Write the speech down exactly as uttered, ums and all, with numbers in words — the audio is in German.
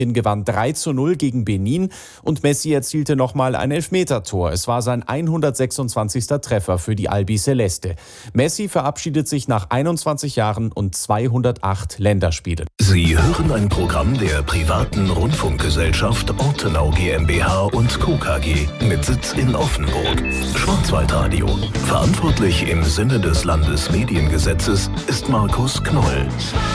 gewann drei zu null gegen Benin und Messi erzielte nochmal ein Elfmetertor. Es war sein hundertsechsundzwanzigster Treffer für die Albiceleste. Messi verabschiedet sich nach einundzwanzig Jahren und zweihundertacht Länderspielen. Sie hören ein Programm der privaten Rundfunkgesellschaft Ortenau GmbH und Co. K G mit Sitz in Offenburg. Schwarzwaldradio. Verantwortlich im Sinne des Landesmediengesetzes ist Markus Knoll.